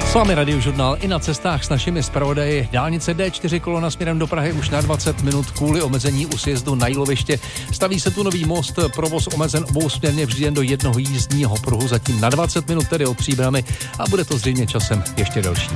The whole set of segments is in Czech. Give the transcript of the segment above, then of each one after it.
S vámi Radiožurnál i na cestách s našimi zpravodaji. Dálnice D4 kolona směrem do Prahy už na 20 minut kvůli omezení u sjezdu na Jíloviště. Staví se tu nový most, provoz omezen obousměrně vždy jen do jednoho jízdního pruhu, zatím na 20 minut tedy od Příbrami a bude to zřejmě časem ještě delší.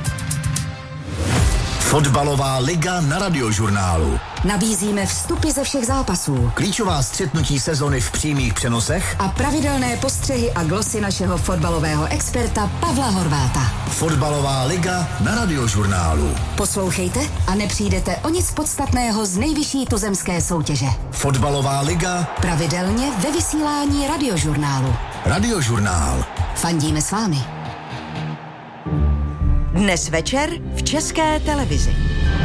Fotbalová liga na Radiožurnálu. Nabízíme vstupy ze všech zápasů, Klíčová střetnutí sezony v přímých přenosech a pravidelné postřehy a glosy našeho fotbalového experta Pavla Horváta. Fotbalová liga na Radiožurnálu. Poslouchejte a nepřijdete o nic podstatného z nejvyšší tuzemské soutěže. Fotbalová liga pravidelně ve vysílání Radiožurnálu. Radiožurnál. Fandíme s vámi. Dnes večer v České televizi.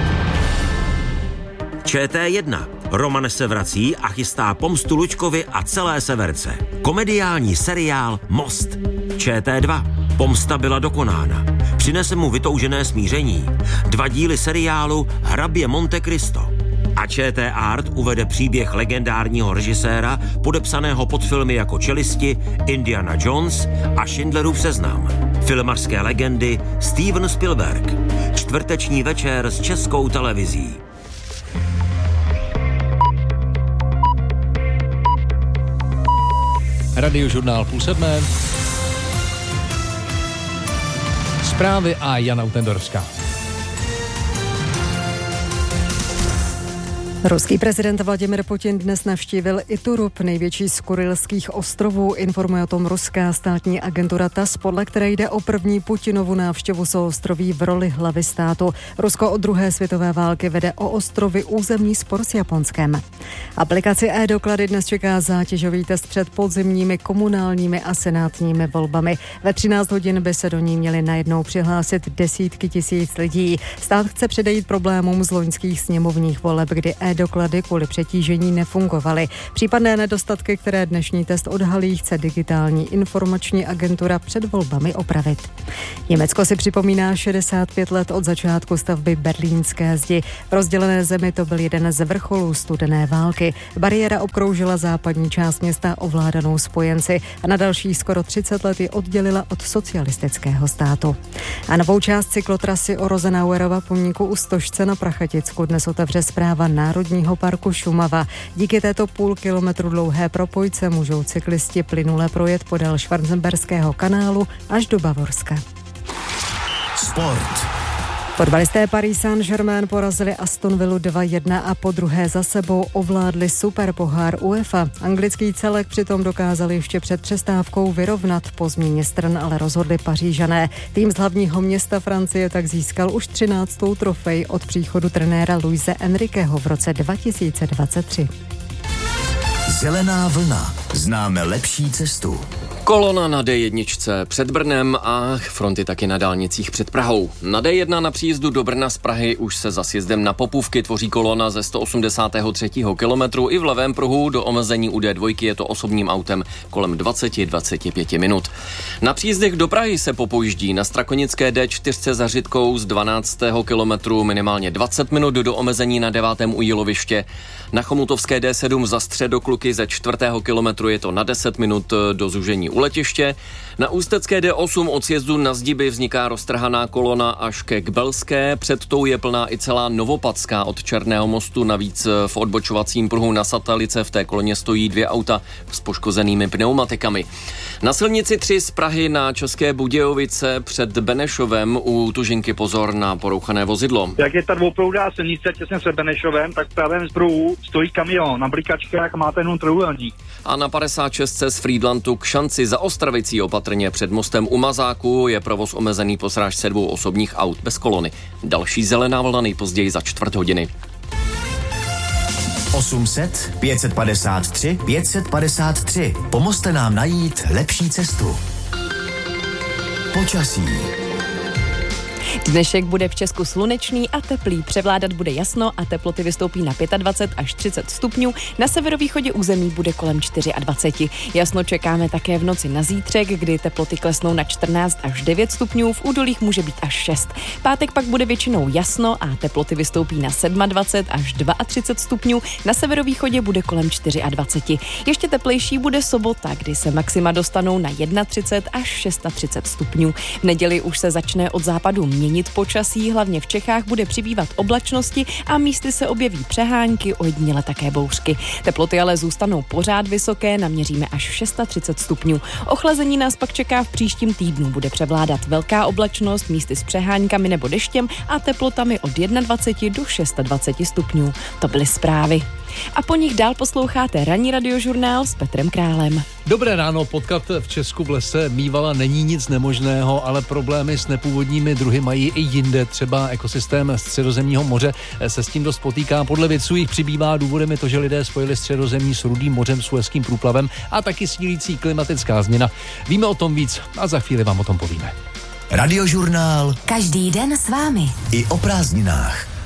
ČT1. Roman se vrací a chystá pomstu Lučkovi a celé severce. Komediální seriál Most. ČT2. Pomsta byla dokonána. Přinese mu vytoužené smíření. 2 díly seriálu Hrabě Monte Cristo. A ČT Art uvede příběh legendárního režiséra, podepsaného pod filmy jako Čelisti, Indiana Jones a Schindlerův seznam. Filmařské legendy Steven Spielberg. Čtvrteční večer s Českou televizí. Radiožurnál 6:30. Zprávy a Jana Utendorská. Ruský prezident Vladimir Putin dnes navštívil Iturup, největší z Kurylských ostrovů, informuje o tom ruská státní agentura TASS, podle které jde o první Putinovu návštěvu souostroví v roli hlavy státu. Rusko od druhé světové války vede o ostrovy územní spor s Japonskem. Aplikaci e-doklady dnes čeká zátěžový test před podzimními komunálními a senátními volbami. Ve 13 hodin by se do ní měly najednou přihlásit desítky tisíc lidí. Stát chce předejít problémům z loňských sněmovních voleb, kdy e-doklady kvůli přetížení nefungovaly. Případné nedostatky, které dnešní test odhalí, chce digitální informační agentura před volbami opravit. Německo si připomíná 65 let od začátku stavby Berlínské zdi. V rozdělené zemi to byl jeden z vrcholů studené války. Bariéra obkroužila západní část města ovládanou spojenci a na další skoro 30 let ji oddělila od socialistického státu. A novou část cyklotrasy o Rosenauerova pomníku u Stožce na Prachaticku dnes otevře správa Národního parku Šumava. Díky této půl kilometru dlouhé propojce můžou cyklisti plynule projet podél Schwarzenberského kanálu až do Bavorska. Sport. Fotbalisté Paris Saint-Germain porazili Aston Villu 2-1 a po druhé za sebou ovládli superpohár UEFA. Anglický celek přitom dokázali ještě před přestávkou vyrovnat, po změně stran ale rozhodli Pařížané. Tým z hlavního města Francie tak získal už 13. trofej od příchodu trenéra Luise Enriqueho v roce 2023. Zelená vlna. Známe lepší cestu. Kolona na D1 před Brnem a fronty taky na dálnicích před Prahou. Na D1 na příjezdu do Brna z Prahy už se za sjezdem na Popůvky tvoří kolona ze 183. kilometru. I v levém pruhu do omezení u D2 je to osobním autem kolem 20-25 minut. Na příjezdech do Prahy se popojíždí na Strakonické D4 za Řitkou z 12. kilometru minimálně 20 minut do omezení na 9. u Jíloviště. Na Chomutovské D7 za Středokluky ze 4. kilometru je to na 10 minut do zúžení u letiště. Na Ústecké D8 od sjezdu na Zdiby vzniká roztrhaná kolona až ke Kbelské. Před tou je plná i celá Novopadská od Černého mostu. Navíc v odbočovacím pruhu na Satelice v té koloně stojí 2 auta s poškozenými pneumatikami. Na silnici 3 z Prahy na České Budějovice před Benešovem u Tužinky pozor na porouchané vozidlo. Jak je ta dvouproudá silnice těsně před Benešovem, tak v pravém pruhu stojí kamion na blikačkách, máte jenom trojúhelník. A na 56 z Frýdlantu k Šanci za Ostravicí opatrně před mostem u Mazáku je provoz omezený po srážce 2 osobních aut bez kolony. Další zelená vlna nejpozději za 4 hodiny. 800 553 553. Pomozte nám najít lepší cestu. Počasí. Dnešek bude v Česku slunečný a teplý, převládat bude jasno a teploty vystoupí na 25 až 30 stupňů, na severovýchodě území bude kolem 24. Jasno čekáme také v noci na zítřek, kdy teploty klesnou na 14 až 9 stupňů, v údolích může být až 6. Pátek pak bude většinou jasno a teploty vystoupí na 27 až 32 stupňů, na severovýchodě bude kolem 24. Ještě teplejší bude sobota, kdy se maxima dostanou na 31 až 36 stupňů. V neděli už se začne od západu měnit počasí, hlavně v Čechách bude přibývat oblačnosti a místy se objeví přehánky, ojediněle také bouřky. Teploty ale zůstanou pořád vysoké, naměříme až 36 stupňů. Ochlazení nás pak čeká v příštím týdnu, bude převládat velká oblačnost, místy s přeháňkami nebo deštěm a teplotami od 21 do 26 stupňů. To byly zprávy. A po nich dál posloucháte ranní radiožurnál s Petrem Králem. Dobré ráno, potkat v Česku v lese mývala není nic nemožného, ale problémy s nepůvodními druhy mají i jinde. Třeba ekosystém Středozemního moře se s tím dost potýká. Podle vědců jich přibývá, důvodem je to, že lidé spojili Středozemí s Rudým mořem, Suezským průplavem a taky sílící klimatická změna. Víme o tom víc a za chvíli vám o tom povíme. Radiožurnál. Každý den s vámi. I o prázdninách.